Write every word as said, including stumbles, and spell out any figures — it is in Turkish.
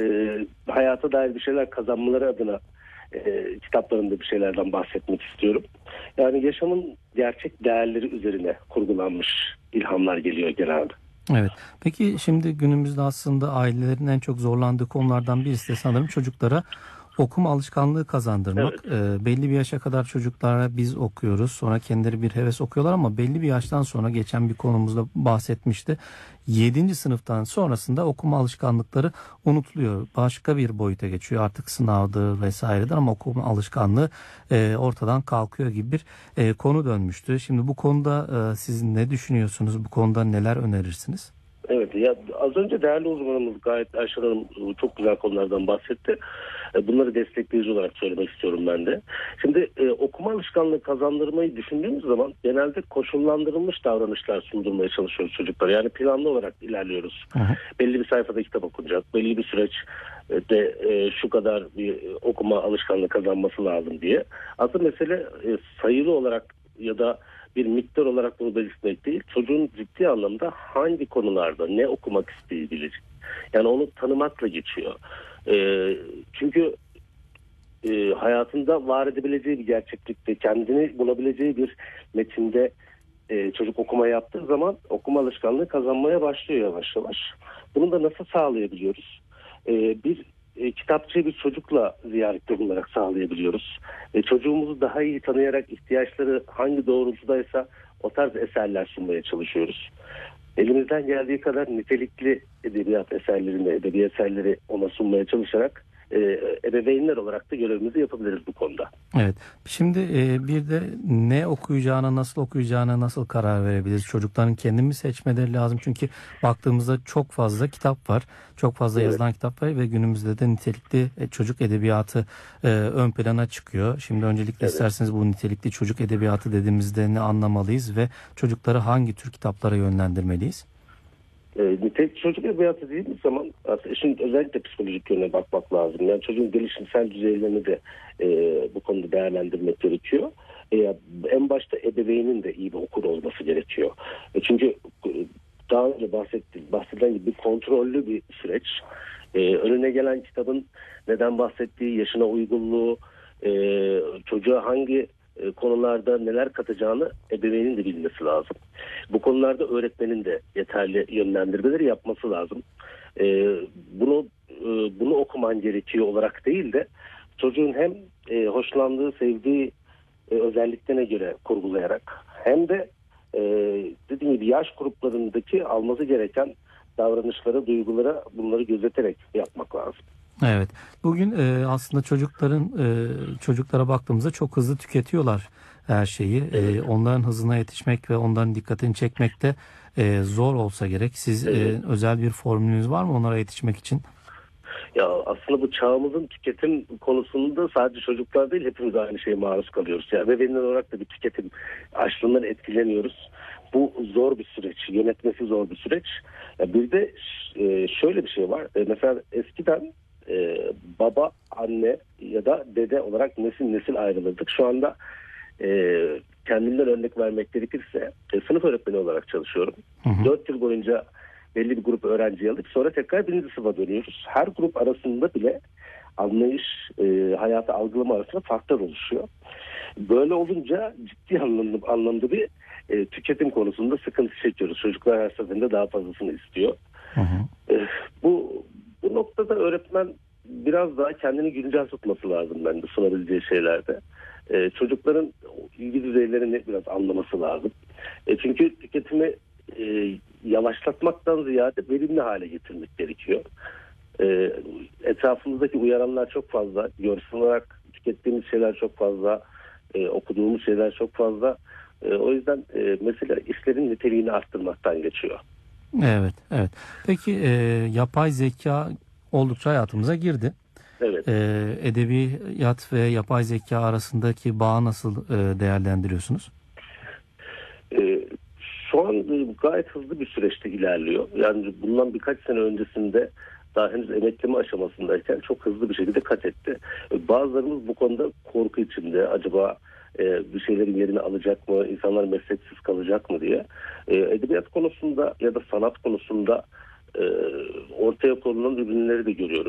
e, hayata dair bir şeyler kazanmaları adına e, kitaplarında bir şeylerden bahsetmek istiyorum. Yani yaşamın gerçek değerleri üzerine kurgulanmış ilhamlar geliyor genelde. Evet. Peki şimdi günümüzde aslında ailelerin en çok zorlandığı konulardan birisi de sanırım çocuklara okuma alışkanlığı kazandırmak. Evet. Ee, belli bir yaşa kadar çocuklara biz okuyoruz. Sonra kendileri bir heves okuyorlar ama belli bir yaştan sonra geçen bir konumuzda bahsetmişti. Yedinci sınıftan sonrasında okuma alışkanlıkları unutuluyor. Başka bir boyuta geçiyor. Artık sınavdır vesairedir ama okuma alışkanlığı e, ortadan kalkıyor gibi bir e, konu dönmüştü. Şimdi bu konuda e, siz ne düşünüyorsunuz? Bu konuda neler önerirsiniz? Evet, ya az önce değerli uzmanımız gayet Ayşe Hanım çok güzel konulardan bahsetti. E, Bunları destekleyici olarak söylemek istiyorum ben de. Şimdi e, okuma alışkanlığı kazandırmayı düşündüğümüz zaman genelde koşullandırılmış davranışlar sundurmaya çalışıyoruz çocuklara. Yani planlı olarak ilerliyoruz. Hı hı. Belli bir sayfada kitap okunacak, belli bir süreç e, de e, şu kadar bir okuma alışkanlığı kazanması lazım diye. Aslında mesele e, sayılı olarak ya da bir miktar olarak bunu belirtmek değil, çocuğun ciddi anlamda hangi konularda ne okumak istediği bilecek. Yani onu tanımakla geçiyor. Ee, çünkü e, hayatında var edebileceği bir gerçeklikte, kendini bulabileceği bir metinde e, çocuk okuma yaptığı zaman okuma alışkanlığı kazanmaya başlıyor yavaş yavaş. Bunu da nasıl sağlayabiliyoruz? Ee, bir e, kitapçıyı bir çocukla ziyarette bulunarak sağlayabiliyoruz. E, çocuğumuzu daha iyi tanıyarak ihtiyaçları hangi doğrultudaysa o tarz eserler sunmaya çalışıyoruz. Elimizden geldiği kadar nitelikli edebiyat eserlerini, edebi eserleri ona sunmaya çalışarak e, ebeveynler olarak da görevimizi yapabiliriz bu konuda. Evet. Şimdi e, bir de ne okuyacağına, nasıl okuyacağına nasıl karar verebiliriz? Çocukların kendi mi seçmeleri lazım? Çünkü baktığımızda çok fazla kitap var. Çok fazla Evet, yazılan kitap var ve günümüzde de nitelikli e, çocuk edebiyatı e, ön plana çıkıyor. Şimdi öncelikle evet. isterseniz bu nitelikli çocuk edebiyatı dediğimizde ne anlamalıyız ve çocukları hangi tür kitaplara yönlendirmeliyiz? E, nitelikli çocuk edebiyatı dediğimiz zaman aslında işin özellikle psikolojik yönüne bakmak lazım. Yani çocuğun gelişimsel düzeylerini de e, bu konuda değerlendirmek gerekiyor. E, en başta ebeveynin de iyi bir okur olması gerekiyor. E, çünkü e, daha önce bahsettiğim, bahsedilen gibi bir kontrollü bir süreç. E, önüne gelen kitabın neden bahsettiği, yaşına uygunluğu, e, çocuğa hangi e, konularda neler katacağını ebeveynin de bilmesi lazım. Bu konularda öğretmenin de yeterli yönlendirmeleri yapması lazım. E, bunu e, bunu okuman gerekiyor olarak değil de çocuğun hem e, hoşlandığı, sevdiği e, özelliklerine göre kurgulayarak hem de e, dediğim gibi yaş gruplarındaki alması gereken davranışlara, duygulara bunları gözeterek yapmak lazım. Evet. Bugün e, aslında çocukların e, çocuklara baktığımızda çok hızlı tüketiyorlar her şeyi. Evet, E, onların hızına yetişmek ve onların dikkatini çekmek de e, zor olsa gerek. Siz evet. e, özel bir formülünüz var mı onlara yetişmek için? Ya aslında bu çağımızın tüketim konusunda sadece çocuklar değil hepimiz aynı şeye maruz kalıyoruz. Yani ebeveynler olarak da bir tüketim açlığından etkileniyoruz. Bu zor bir süreç, yönetmesi zor bir süreç. Ya bir de e, şöyle bir şey var. E, mesela eskiden e, baba, anne ya da dede olarak nesil nesil ayrılırdık. Şu anda e, kendimden örnek vermek gerekirse e, sınıf öğretmeni olarak çalışıyorum. Hı hı. Dört yıl boyunca belli bir grup öğrenciyi alıp sonra tekrar birinci sınıfa dönüyoruz. Her grup arasında bile anlayış, e, hayatı algılama arasında farklar oluşuyor. Böyle olunca ciddi anlamda, anlamda bir e, tüketim konusunda sıkıntı çekiyoruz. Çocuklar her seferinde daha fazlasını istiyor. Hı hı. E, bu bu noktada öğretmen biraz daha kendini güncel tutması lazım bence sunabileceği şeylerde. E, çocukların ilgi düzeylerini biraz anlaması lazım. E, çünkü tüketimi e, yavaşlatmaktan ziyade verimli hale getirmek gerekiyor. E, etrafımızdaki uyaranlar çok fazla. Görsel olarak tükettiğimiz şeyler çok fazla. E, okuduğumuz şeyler çok fazla. E, o yüzden e, mesela işlerin niteliğini arttırmaktan geçiyor. Evet, evet. Peki e, yapay zeka oldukça hayatımıza girdi. Evet. E, edebiyat ve yapay zeka arasındaki bağı nasıl e, değerlendiriyorsunuz? E, şu an e, gayet hızlı bir süreçte ilerliyor. Yani bundan birkaç sene öncesinde daha henüz emekleme aşamasındayken çok hızlı bir şekilde kat etti. E, bazılarımız bu konuda korku içinde acaba e, bir şeylerin yerini alacak mı, insanlar mesleksiz kalacak mı diye. E, edebiyat konusunda ya da sanat konusunda e, ortaya konulan ürünleri de görüyoruz.